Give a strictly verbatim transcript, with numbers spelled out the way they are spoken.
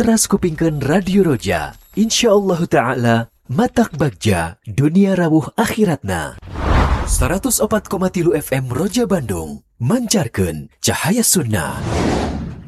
Laras kupingkeun Radio Roja. InsyaAllah ta'ala matak bagja dunia rawuh akhiratna. seratus opat koma tilu F M Roja Bandung mancarkeun cahaya sunnah.